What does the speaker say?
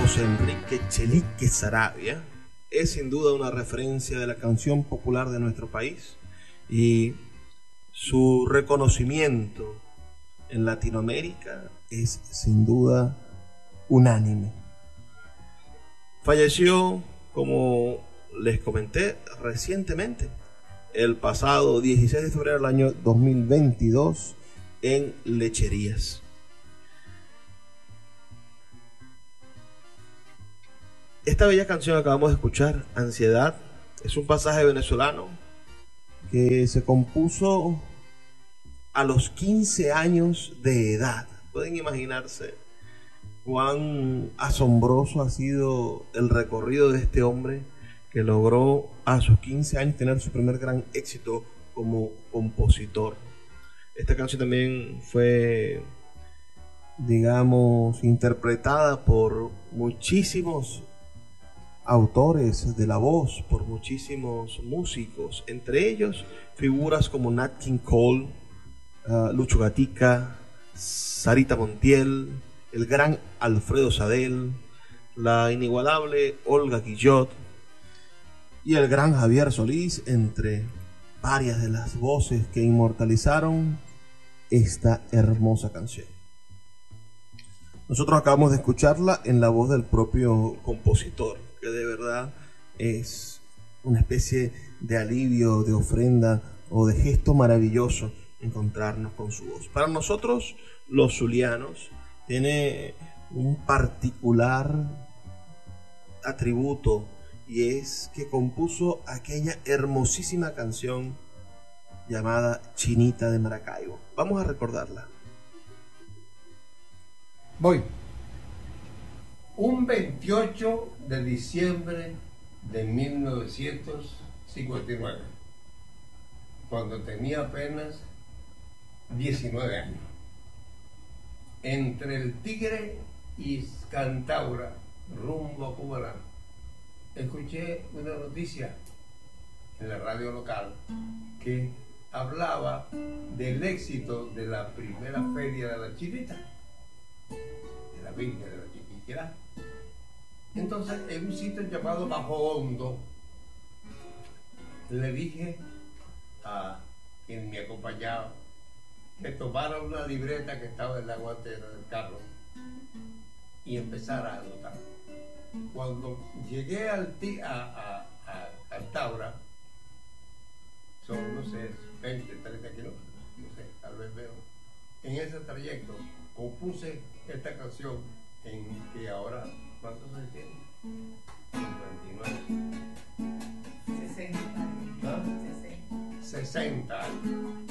José Enrique Chelique Saravia es sin duda una referencia de la canción popular de nuestro país y su reconocimiento en Latinoamérica es sin duda unánime. Falleció, como les comenté, recientemente, el pasado 16 de febrero del año 2022 en Lecherías. Esta bella canción que acabamos de escuchar, Ansiedad, es un pasaje venezolano que se compuso a los 15 años de edad. Pueden imaginarse cuán asombroso ha sido el recorrido de este hombre que logró a sus 15 años tener su primer gran éxito como compositor. Esta canción también fue, digamos, interpretada por muchísimos autores de la voz, por muchísimos músicos, entre ellos figuras como Nat King Cole, Lucho Gatica, Sarita Montiel, el gran Alfredo Sadel, la inigualable Olga Guillot y el gran Javier Solís, entre varias de las voces que inmortalizaron esta hermosa canción. Nosotros acabamos de escucharla en la voz del propio compositor, que de verdad es una especie de alivio, de ofrenda o de gesto maravilloso encontrarnos con su voz. Para nosotros, los zulianos, tiene un particular atributo, y es que compuso aquella hermosísima canción llamada Chinita de Maracaibo. Vamos a recordarla. Voy. Un 28 de diciembre de 1959, cuando tenía apenas 19 años, entre el Tigre y Cantaura, rumbo a Cubalá, escuché una noticia en la radio local que hablaba del éxito de la primera feria de la Chinita, de la Virgen de la Chiquinquirá. Entonces, en un sitio llamado Bajo Hondo, le dije a quien me acompañaba que tomara una libreta que estaba en la guantera del carro y empezara a anotar. Cuando llegué a Taura, son, no sé, 20, 30 kilómetros, no sé, tal vez veo. En ese trayecto compuse esta canción en que ahora, ¿cuántos se tiene? 59. 60 años. ¿Ah? 60 años.